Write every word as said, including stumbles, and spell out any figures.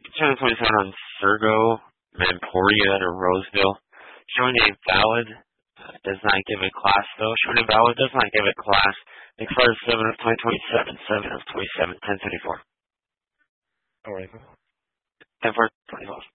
seven twenty-seven on Sergo, Memporia, or Roseville. Showing a valid, uh, does not give a class though. Showing a valid does not give a class. Expires seven of twenty twenty-seven, seven of twenty-seven, ten thirty-four. All right. ten four twenty-four.